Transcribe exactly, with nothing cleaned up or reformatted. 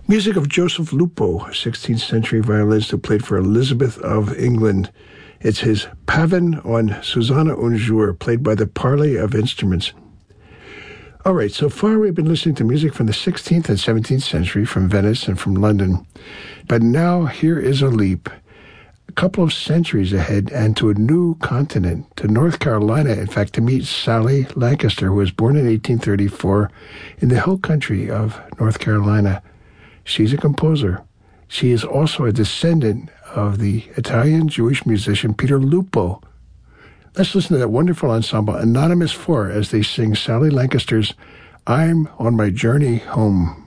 Music of Joseph Lupo, a sixteenth century violinist who played for Elizabeth of England. It's his Pavane on Susanna un Jour, played by the Parley of Instruments. All right, so far we've been listening to music from the sixteenth and seventeenth century from Venice and from London. But now here is a leap, a couple of centuries ahead and to a new continent, to North Carolina, in fact, to meet Sally Lancaster, who was born in eighteen thirty-four in the hill country of North Carolina. She's a composer. She is also a descendant of the Italian Jewish musician Peter Lupo. Let's listen to that wonderful ensemble, Anonymous Four, as they sing Sally Lancaster's I'm on My Journey Home.